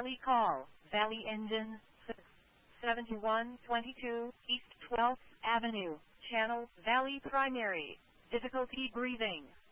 Valley call, Valley engine, 7122 East 12th Avenue, channel, Valley primary, difficulty breathing.